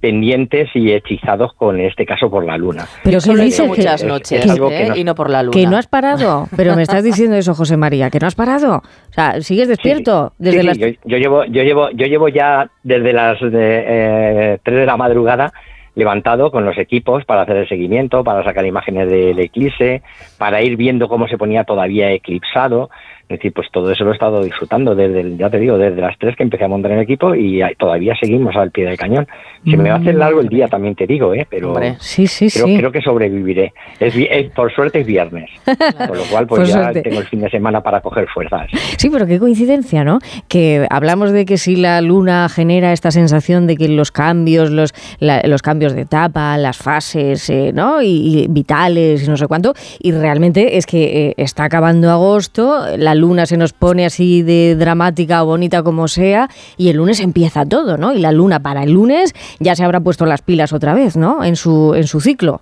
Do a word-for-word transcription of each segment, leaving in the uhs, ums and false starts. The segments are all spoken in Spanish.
pendientes y hechizados con, en este caso, por la luna. Pero ¿qué dices? Muchas que, noches, que, ¿eh? que no, y no por la luna. Que no has parado. Pero me estás diciendo eso, José María, que no has parado. O sea, ¿sigues despierto? Sí, sí. Desde Sí, las... sí, yo, yo llevo, yo llevo, yo llevo ya desde las de, eh, tres de la madrugada levantado con los equipos para hacer el seguimiento, para sacar imágenes del eclipse, para ir viendo cómo se ponía todavía eclipsado. Es decir, pues todo eso lo he estado disfrutando desde, el, ya te digo, desde las tres que empecé a montar el equipo y todavía seguimos al pie del cañón. Se me va a hacer largo el día, también te digo, ¿eh? Pero sí, sí, creo, sí. creo que sobreviviré. Es, es, por suerte es viernes, con lo cual pues por ya suerte. tengo el fin de semana para coger fuerzas. Sí, pero qué coincidencia, ¿no? Que hablamos de que si la luna genera esta sensación de que los cambios, los, la, los cambios de etapa, las fases, eh, ¿no? Y, y vitales y no sé cuánto, y realmente es que eh, está acabando agosto, la luna se nos pone así de dramática o bonita como sea, y el lunes empieza todo, ¿no? Y la luna para el lunes ya se habrá puesto las pilas otra vez, ¿no? En su, en su ciclo.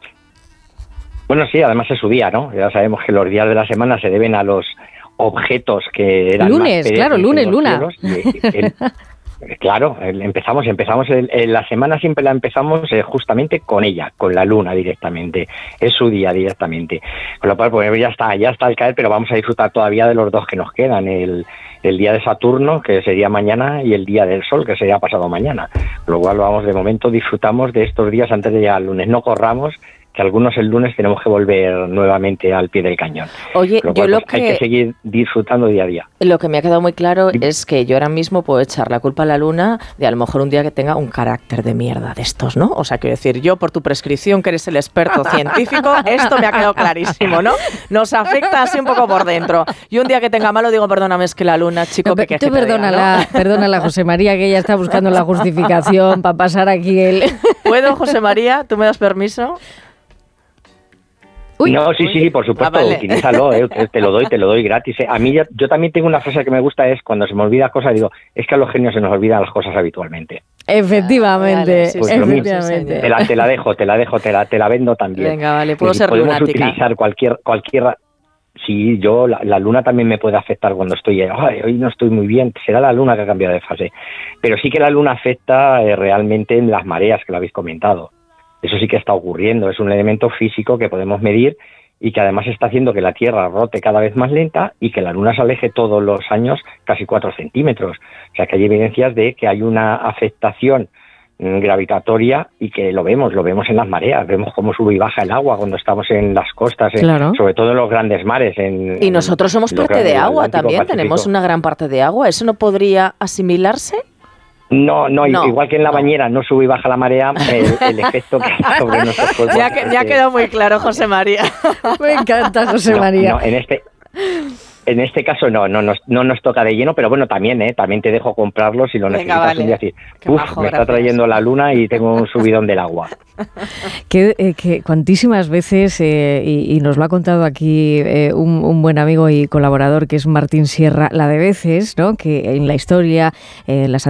Bueno, sí, además es su día, ¿no? Ya sabemos que los días de la semana se deben a los objetos que eran lunes, más claro, lunes, luna. Y, y, el, claro, el, empezamos, empezamos el, el, la semana siempre la empezamos eh, justamente con ella, con la luna directamente. Es su día directamente. Con lo cual, pues ya está, ya está al caer, pero vamos a disfrutar todavía de los dos que nos quedan. El, el día de Saturno, que sería mañana, y el día del Sol, que sería pasado mañana. Con lo cual, vamos, de momento disfrutamos de estos días antes de llegar al lunes. No corramos, que algunos el lunes tenemos que volver nuevamente al pie del cañón. Oye, lo yo cual, lo pues, que... hay que seguir disfrutando día a día. Lo que me ha quedado muy claro es que yo ahora mismo puedo echar la culpa a la luna de a lo mejor un día que tenga un carácter de mierda de estos, ¿no? O sea, quiero decir, yo por tu prescripción, que eres el experto científico, esto me ha quedado clarísimo, ¿no? Nos afecta así un poco por dentro. Y un día que tenga malo, digo, perdóname, es que la luna, chico, No, que, que tú perdónala, ¿no? Perdónala, José María, que ella está buscando la justificación para pasar aquí el... ¿Puedo, José María? ¿Tú me das permiso? Uy, no, sí, sí, sí, por supuesto, ah, vale. Utilízalo, eh, te lo doy, te lo doy gratis. Eh. A mí, yo, yo también tengo una frase que me gusta, es cuando se me olvida cosas, digo, es que a los genios se nos olvidan las cosas habitualmente. Efectivamente, ah, vale, sí, pues efectivamente. Te la, te la dejo, te la dejo, te la, te la vendo también. Venga, vale, puedo y ser podemos lunática. utilizar cualquier, cualquier, sí, yo, la, la luna también me puede afectar cuando estoy, ay, hoy no estoy muy bien, será la luna que ha cambiado de fase. Pero sí que la luna afecta eh, realmente en las mareas, que lo habéis comentado. Eso sí que está ocurriendo, es un elemento físico que podemos medir y que además está haciendo que la Tierra rote cada vez más lenta y que la Luna se aleje todos los años casi cuatro centímetros. O sea que hay evidencias de que hay una afectación gravitatoria y que lo vemos, lo vemos en las mareas, vemos cómo sube y baja el agua cuando estamos en las costas, claro. en, sobre todo en los grandes mares. En, y nosotros somos parte de agua también, Pacífico. Tenemos una gran parte de agua, ¿eso no podría asimilarse? No, no, no, igual que en la no. bañera no sube y baja la marea, el, el efecto que hay sobre nuestros cuerpos. Ya, que, ya ha quedado muy claro, José María. Me encanta, José no, María. No, en este... En este caso no, no nos, no nos toca de lleno, pero bueno, también, ¿eh? También te dejo comprarlo si lo Venga, necesitas vale. un día así. Qué Uf, majo, me está gracias. trayendo la luna y tengo un subidón del agua. Que, eh, que cuantísimas veces, eh, y, y nos lo ha contado aquí eh, un, un buen amigo y colaborador que es Martín Sierra, la de veces, ¿no? Que en la historia, eh, las